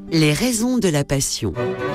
Les raisons de la passion.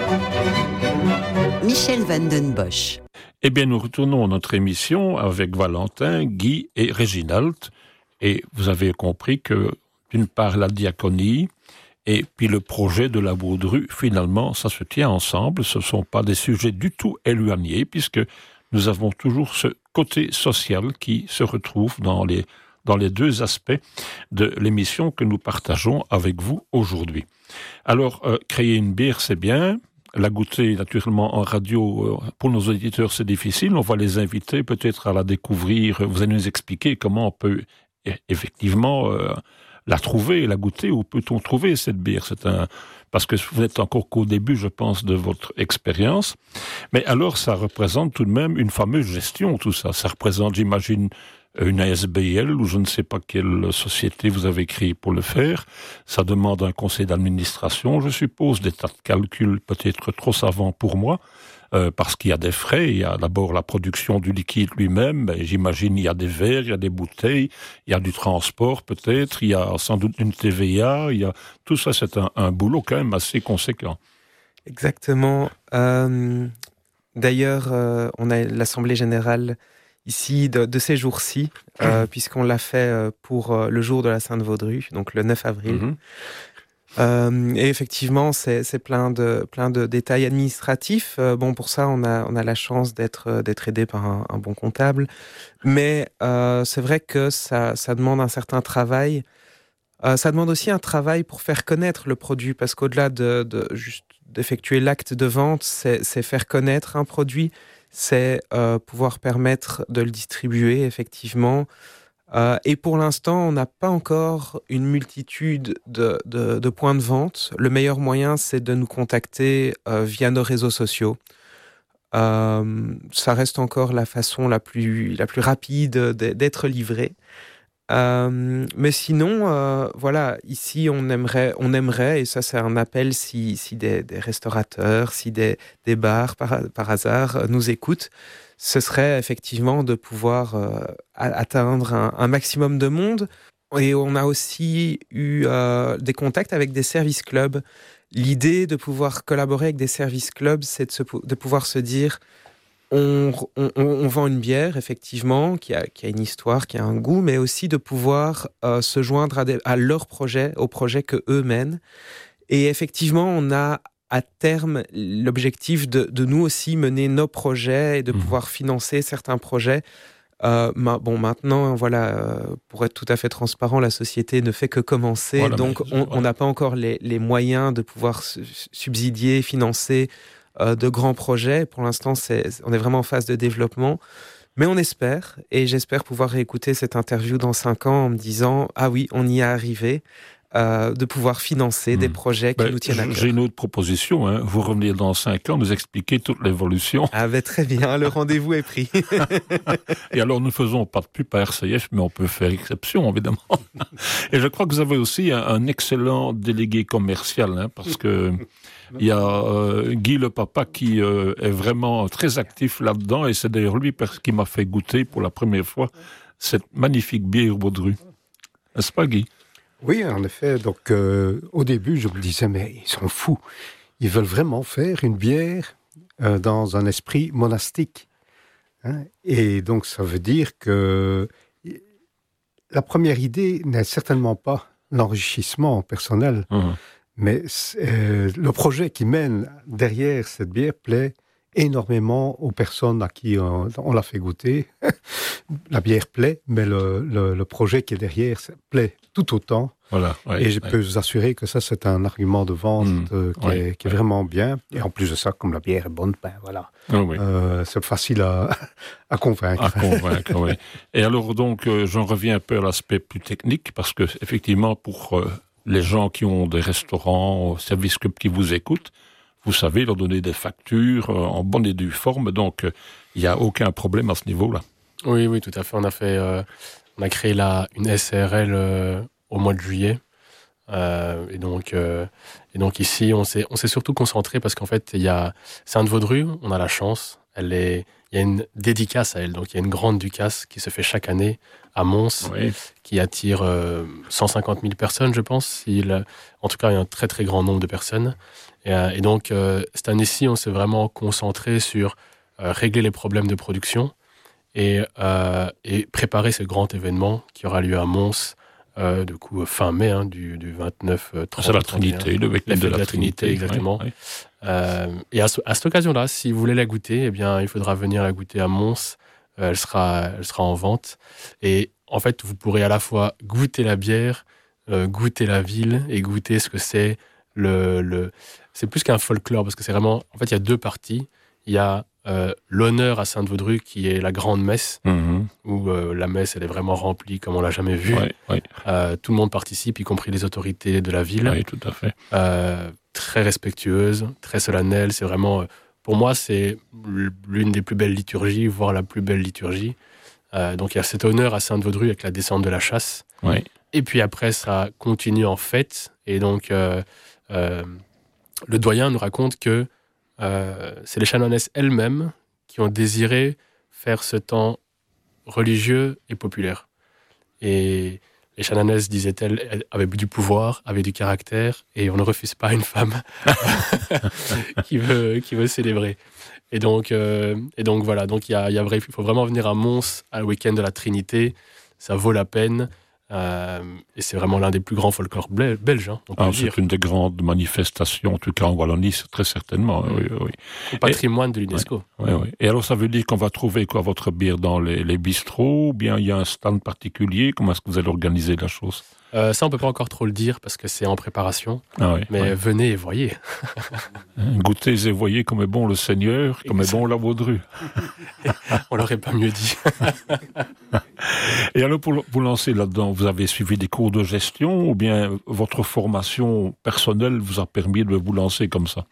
Michel van den Bosch. Eh bien, nous retournons à notre émission avec Valentin, Guy et Réginald. Et vous avez compris que, d'une part, la diaconie et puis le projet de la Baudrue, finalement, ça se tient ensemble. Ce ne sont pas des sujets du tout éloignés, puisque nous avons toujours ce côté social qui se retrouve dans les deux aspects de l'émission que nous partageons avec vous aujourd'hui. Alors, créer une bière, c'est bien. La goûter, naturellement, en radio, pour nos auditeurs, c'est difficile. On va les inviter peut-être à la découvrir. Vous allez nous expliquer comment on peut effectivement la trouver, la goûter. Où peut-on trouver cette bière? Parce que vous n'êtes encore qu'au début, je pense, de votre expérience. Mais alors, ça représente tout de même une fameuse gestion, tout ça. Ça représente, j'imagine, une ASBL ou je ne sais pas quelle société vous avez créée pour le faire. Ça demande un conseil d'administration, je suppose, des tas de calculs peut-être trop savants pour moi, parce qu'il y a des frais. Il y a d'abord la production du liquide lui-même, j'imagine il y a des verres, il y a des bouteilles, il y a du transport peut-être, il y a sans doute une TVA, tout ça c'est un boulot quand même assez conséquent. Exactement. D'ailleurs, on a l'Assemblée Générale ici de ces jours-ci, puisqu'on l'a fait pour le jour de la Sainte Vaudrue, donc le 9 avril. Et effectivement, c'est plein de détails administratifs. Pour ça, on a la chance d'être aidé par un bon comptable. Mais c'est vrai que ça demande un certain travail. Ça demande aussi un travail pour faire connaître le produit, parce qu'au-delà de juste d'effectuer l'acte de vente, c'est faire connaître un produit, c'est pouvoir permettre de le distribuer, effectivement. Et pour l'instant, on n'a pas encore une multitude de points de vente. Le meilleur moyen, c'est de nous contacter via nos réseaux sociaux. Ça reste encore la façon la plus rapide d'être livré. Mais sinon, voilà, ici on aimerait, et ça c'est un appel si des restaurateurs, si des bars par hasard nous écoutent, ce serait effectivement de pouvoir atteindre un maximum de monde. Et on a aussi eu des contacts avec des service clubs. L'idée de pouvoir collaborer avec des service clubs, c'est de pouvoir se dire on vend une bière, effectivement, qui a une histoire, qui a un goût, mais aussi de pouvoir se joindre à leur projet, au projet qu'eux mènent. Et effectivement, on a à terme l'objectif de nous aussi mener nos projets et de pouvoir financer certains projets. Maintenant, voilà, pour être tout à fait transparent, la société ne fait que commencer, voilà, donc on n'a pas encore les moyens de pouvoir subsidier, financer de grands projets. Pour l'instant, on est vraiment en phase de développement, mais on espère, et j'espère pouvoir réécouter cette interview dans 5 ans en me disant « Ah oui, on y est arrivé », de pouvoir financer des projets qui nous tiennent à cœur. J'ai une autre proposition, hein. Vous revenez dans 5 ans, nous expliquer toute l'évolution. Ah très bien, le rendez-vous est pris. Et alors, nous ne faisons pas de pub à RCF, mais on peut faire exception, évidemment. Et je crois que vous avez aussi un excellent délégué commercial, hein, parce que il y a Guy le papa qui est vraiment très actif là-dedans, et c'est d'ailleurs lui qui m'a fait goûter pour la première fois cette magnifique bière Baudrue. N'est-ce pas, Guy? Oui, en effet. Donc, au début, je me disais, mais ils sont fous. Ils veulent vraiment faire une bière dans un esprit monastique. Hein? Et donc, ça veut dire que la première idée n'est certainement pas l'enrichissement personnel, mais le projet qui mène derrière cette bière plaît énormément aux personnes à qui on l'a fait goûter. La bière plaît, mais le projet qui est derrière plaît tout autant. Voilà, ouais, et je peux vous assurer que ça, c'est un argument de vente qui est vraiment bien. Et en plus de ça, comme la bière est bonne, voilà. C'est facile à convaincre. À convaincre, oui. Et alors, donc, j'en reviens un peu à l'aspect plus technique, parce que effectivement, pour les gens qui ont des restaurants, services clubs qui vous écoutent, vous savez leur donner des factures en bonne et due forme, donc il n'y a aucun problème à ce niveau-là. Oui, tout à fait. On a créé une SARL au mois de juillet. Et donc ici, on s'est surtout concentré parce qu'en fait, il y a Sainte Vaudrue, on a la chance, il y a une dédicace à elle. Donc, il y a une grande ducasse qui se fait chaque année à Mons, qui attire 150 000 personnes, je pense. En tout cas, il y a un très, très grand nombre de personnes. Et donc, cette année-ci, on s'est vraiment concentré sur régler les problèmes de production et préparer ce grand événement qui aura lieu à Mons, du coup, fin mai, du 29-30. C'est la Trinité, le week-end de la Trinité. Exactement. Oui. Et à cette occasion-là, si vous voulez la goûter, eh bien, il faudra venir la goûter à Mons. Elle sera en vente. Et en fait, vous pourrez à la fois goûter la bière, goûter la ville et goûter ce que c'est c'est plus qu'un folklore, parce que c'est vraiment... En fait, il y a deux parties. Il y a l'honneur à Sainte-Vaudrue, qui est la grande messe, où la messe, elle est vraiment remplie comme on l'a jamais vu. Tout le monde participe, y compris les autorités de la ville. Oui, tout à fait. Très respectueuse, très solennelle. C'est vraiment... pour moi, c'est l'une des plus belles liturgies, voire la plus belle liturgie. Donc, il y a cet honneur à Sainte-Vaudrue avec la descente de la chasse. Oui. Et puis après, ça continue en fête. Et donc, le doyen nous raconte que c'est les chanoinesses elles-mêmes qui ont désiré faire ce temps religieux et populaire. Et les chanoinesses, disait-elle, avaient du pouvoir, avaient du caractère, et on ne refuse pas une femme qui veut célébrer. Et donc voilà, donc il faut vraiment venir à Mons à le week-end de la Trinité. Ça vaut la peine. Et c'est vraiment l'un des plus grands folklores belges. C'est une des grandes manifestations, en tout cas en Wallonie, très certainement. Oui. Au patrimoine de l'UNESCO. Oui. Et alors, ça veut dire qu'on va trouver quoi, votre bière dans les bistrots, ou bien il y a un stand particulier? Comment est-ce que vous allez organiser la chose? Ça, on ne peut pas encore trop le dire parce que c'est en préparation. Mais venez et voyez. Goûtez et voyez comme est bon le Seigneur, comme est bon la Vaudrue. On l'aurait pas mieux dit. Et alors, pour vous lancer là-dedans, vous avez suivi des cours de gestion ou bien votre formation personnelle vous a permis de vous lancer comme ça?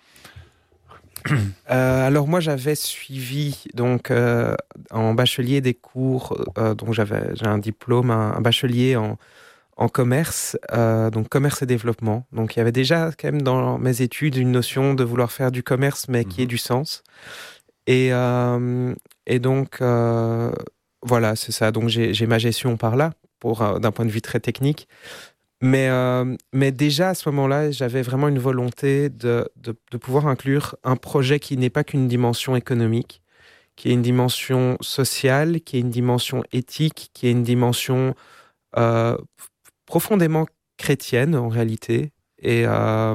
Alors moi j'avais suivi donc en bachelier des cours, donc j'ai un diplôme, un bachelier en commerce, donc commerce et développement. Donc il y avait déjà quand même dans mes études une notion de vouloir faire du commerce mais qui ait du sens. Et donc voilà, c'est ça. Donc j'ai ma gestion par là, d'un point de vue très technique. Mais déjà à ce moment-là, j'avais vraiment une volonté de pouvoir inclure un projet qui n'est pas qu'une dimension économique, qui est une dimension sociale, qui est une dimension éthique, qui est une dimension profondément chrétienne en réalité. Et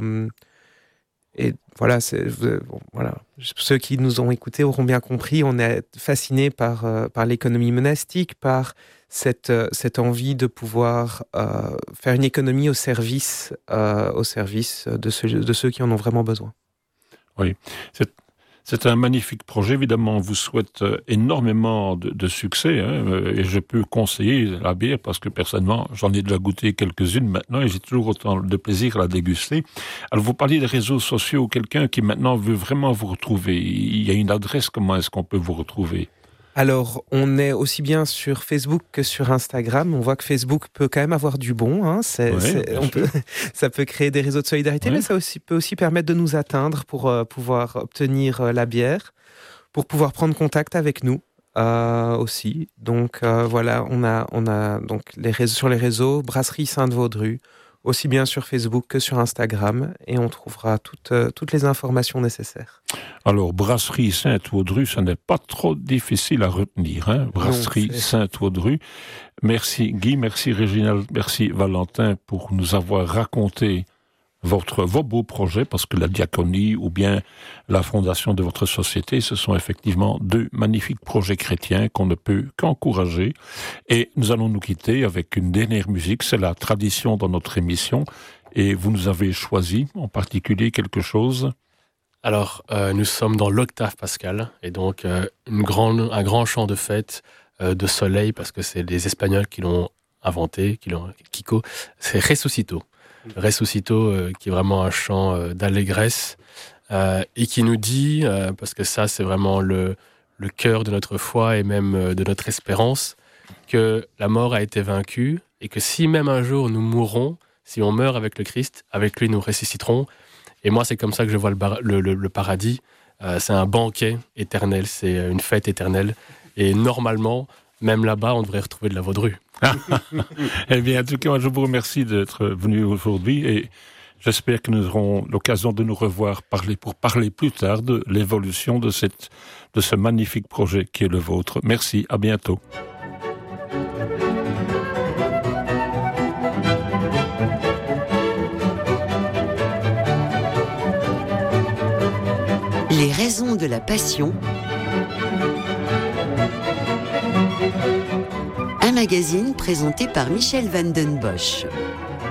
voilà, voilà. Ceux qui nous ont écoutés auront bien compris, on est fascinés par l'économie monastique, par cette envie de pouvoir faire une économie au service de ceux qui en ont vraiment besoin. Oui, c'est un magnifique projet. Évidemment, on vous souhaite énormément de succès. Et je peux conseiller la bière parce que personnellement, j'en ai déjà goûté quelques-unes maintenant et j'ai toujours autant de plaisir à la déguster. Alors, vous parliez des réseaux sociaux. Quelqu'un qui maintenant veut vraiment vous retrouver, il y a une adresse. Comment est-ce qu'on peut vous retrouver? Alors, on est aussi bien sur Facebook que sur Instagram. On voit que Facebook peut quand même avoir du bon. Ça peut créer des réseaux de solidarité, mais ça peut aussi permettre de nous atteindre pour pouvoir obtenir la bière, pour pouvoir prendre contact avec nous aussi. Donc voilà, on a donc sur les réseaux Brasserie Sainte-Vaudrue, aussi bien sur Facebook que sur Instagram, et on trouvera toutes les informations nécessaires. Alors, Brasserie Sainte-Vaudrue, ça n'est pas trop difficile à retenir. Brasserie Sainte-Vaudrue. Merci Guy, merci Réginald, merci Valentin pour nous avoir raconté vos beaux projets, parce que la diaconie ou bien la fondation de votre société, ce sont effectivement deux magnifiques projets chrétiens qu'on ne peut qu'encourager. Et nous allons nous quitter avec une dernière musique, c'est la tradition dans notre émission, et vous nous avez choisi en particulier quelque chose. Alors, nous sommes dans l'octave pascal, et donc un grand chant de fête, de soleil, parce que c'est les Espagnols qui l'ont inventé, Kiko, c'est Resucito. Resucito, qui est vraiment un chant d'allégresse, et qui nous dit, parce que ça c'est vraiment le cœur de notre foi et même de notre espérance, que la mort a été vaincue, et que si même un jour nous mourrons, si on meurt avec le Christ, avec lui nous ressusciterons. Et moi c'est comme ça que je vois le paradis, C'est un banquet éternel, c'est une fête éternelle. Et normalement, même là-bas, on devrait retrouver de la vaudrue. Eh bien, en tout cas, je vous remercie d'être venu aujourd'hui et j'espère que nous aurons l'occasion de nous revoir pour parler plus tard de l'évolution de ce magnifique projet qui est le vôtre. Merci, à bientôt. Les raisons de la passion. Un magazine présenté par Michel van den Bosch.